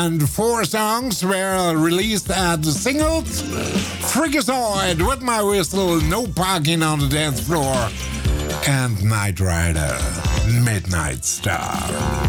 And 4 songs were released as singles. Freakazoid, With My Whistle, No Parking on the Dance Floor, and Night Rider, Midnight Star.